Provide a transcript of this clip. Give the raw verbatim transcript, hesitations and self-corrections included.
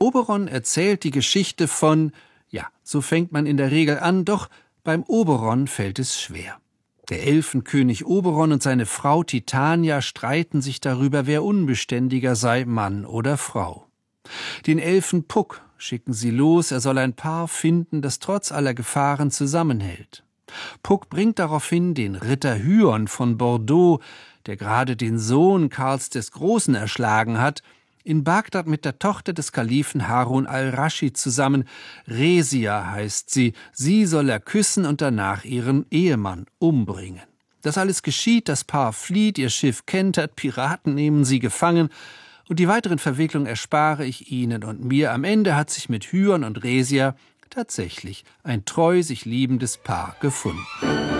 Oberon erzählt die Geschichte von, ja, so fängt man in der Regel an, doch beim Oberon fällt es schwer. Der Elfenkönig Oberon und seine Frau Titania streiten sich darüber, wer unbeständiger sei, Mann oder Frau. Den Elfen Puck schicken sie los, er soll ein Paar finden, das trotz aller Gefahren zusammenhält. Puck bringt daraufhin den Ritter Hyon von Bordeaux, der gerade den Sohn Karls des Großen erschlagen hat, in Bagdad mit der Tochter des Kalifen Harun al-Raschid zusammen. Resia heißt sie, sie soll er küssen und danach ihren Ehemann umbringen. Das alles geschieht, das Paar flieht, ihr Schiff kentert, Piraten nehmen sie gefangen, und die weiteren Verwicklungen erspare ich Ihnen und mir. Am Ende hat sich mit Hyon und Resia tatsächlich ein treu sich liebendes Paar gefunden.